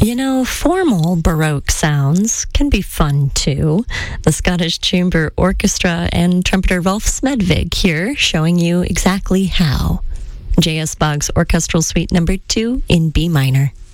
You know, formal Baroque sounds can be fun too. The Scottish Chamber Orchestra and trumpeter Rolf Smedvig here showing you exactly how. J.S. Boggs Orchestral Suite Number 2 in B minor.